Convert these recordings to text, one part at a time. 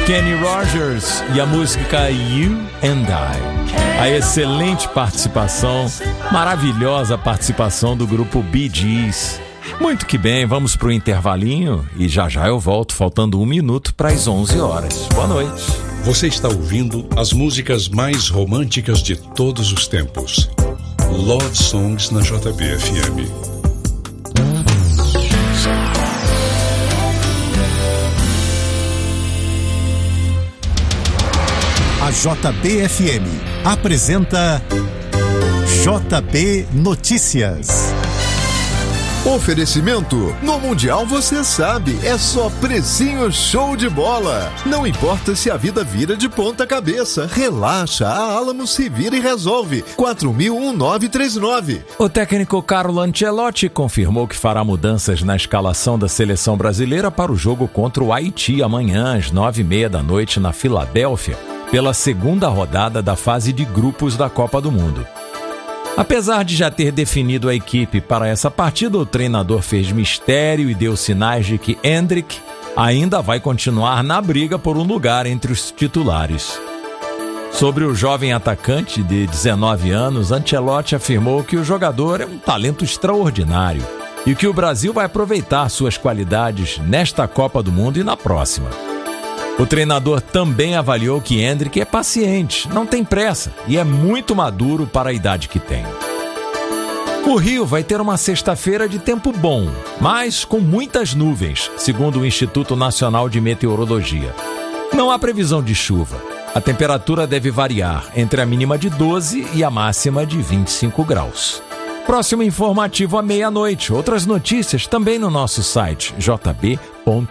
Kenny Rogers e a música You and I. A excelente participação, maravilhosa participação do grupo Bee Gees. Muito que bem, vamos pro intervalinho e já eu volto, faltando 1 minuto para as 11 horas. Boa noite. Você está ouvindo as músicas mais românticas de todos os tempos. Love Songs na JB-FM. A JB-FM apresenta JB Notícias. Oferecimento, no Mundial você sabe, é só precinho show de bola. Não importa se a vida vira de ponta cabeça, relaxa, a Alamo se vira e resolve. 4000-1939. O técnico Carlo Ancelotti confirmou que fará mudanças na escalação da seleção brasileira para o jogo contra o Haiti amanhã às 9h30 da noite na Filadélfia, pela segunda rodada da fase de grupos da Copa do Mundo. Apesar de já ter definido a equipe para essa partida, o treinador fez mistério e deu sinais de que Endrick ainda vai continuar na briga por um lugar entre os titulares. Sobre o jovem atacante de 19 anos, Ancelotti afirmou que o jogador é um talento extraordinário e que o Brasil vai aproveitar suas qualidades nesta Copa do Mundo e na próxima. O treinador também avaliou que Endrick é paciente, não tem pressa e é muito maduro para a idade que tem. O Rio vai ter uma sexta-feira de tempo bom, mas com muitas nuvens, segundo o Instituto Nacional de Meteorologia. Não há previsão de chuva. A temperatura deve variar entre a mínima de 12 e a máxima de 25 graus. Próximo informativo à meia-noite. Outras notícias também no nosso site jb.fm.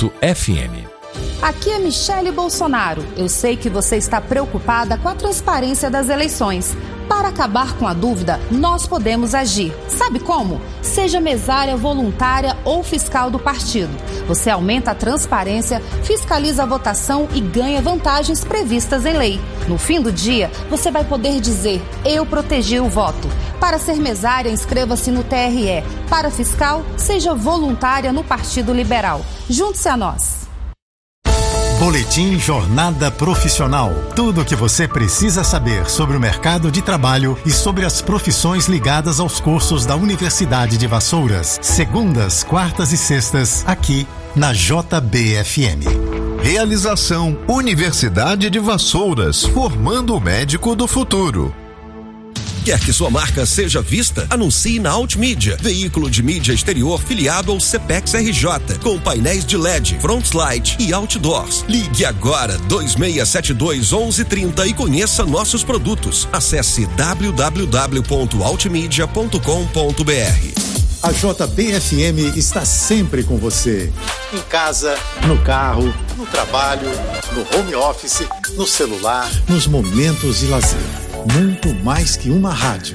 Aqui é Michele Bolsonaro. Eu sei que você está preocupada com a transparência das eleições. Para acabar com a dúvida, nós podemos agir. Sabe como? Seja mesária, voluntária ou fiscal do partido. Você aumenta a transparência, fiscaliza a votação e ganha vantagens previstas em lei. No fim do dia, você vai poder dizer: eu protegi o voto. Para ser mesária, inscreva-se no TRE. Para fiscal, seja voluntária no Partido Liberal. Junte-se a nós. Boletim Jornada Profissional. Tudo o que você precisa saber sobre o mercado de trabalho e sobre as profissões ligadas aos cursos da Universidade de Vassouras. Segundas, quartas e sextas, aqui na JB-FM. Realização Universidade de Vassouras, formando o médico do futuro. Quer que sua marca seja vista? Anuncie na Altmídia, veículo de mídia exterior filiado ao CPEX RJ, com painéis de LED, front slide e outdoors. Ligue agora 2672-1130 e conheça nossos produtos. Acesse www.altmedia.com.br. A JB-FM está sempre com você. Em casa, no carro, no trabalho, no home office, no celular, nos momentos de lazer. Muito mais que uma rádio.